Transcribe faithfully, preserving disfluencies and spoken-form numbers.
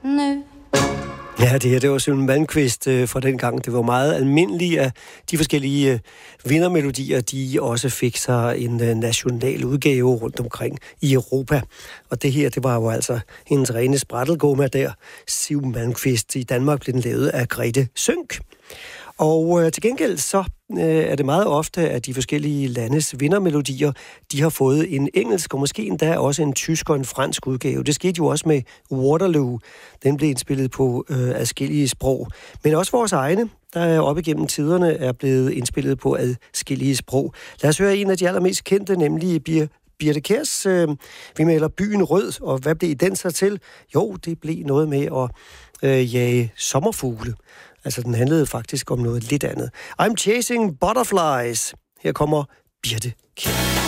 nu. Ja, det her, det var Simon Malmkvist øh, fra den gang. Det var meget almindeligt, at de forskellige øh, vindermelodier, de også fik sig en øh, national udgave rundt omkring i Europa. Og det her, det var jo altså hendes rene sprættelgumma der. Simon Malmkvist. I Danmark blev den lavet af Grete Sønck. Og øh, til gengæld så øh, er det meget ofte, at de forskellige landes vindermelodier, de har fået en engelsk og måske endda også en tysk og en fransk udgave. Det skete jo også med Waterloo. Den blev indspillet på øh, adskillige sprog. Men også vores egne, der er op igennem tiderne, er blevet indspillet på adskillige sprog. Lad os høre en af de allermest kendte, nemlig Bir- Birthe Kjærs øh, Vi maler byen rød. Og hvad blev den så til? Jo, det blev noget med at øh, jage sommerfugle. Altså, den handlede faktisk om noget lidt andet. I'm chasing butterflies. Her kommer Birthe Kjær.